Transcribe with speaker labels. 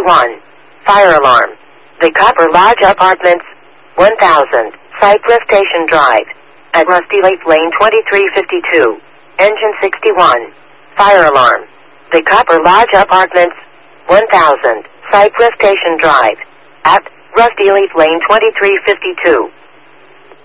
Speaker 1: 61. Fire alarm. The Copper Lodge Apartments, 1000, Cypress Station Drive. At Rusty Lake Lane 2352. Engine 61. Fire alarm. The Copper Lodge Apartments, 1000, Cypress Station Drive. At Rusty Leaf Lane 2352.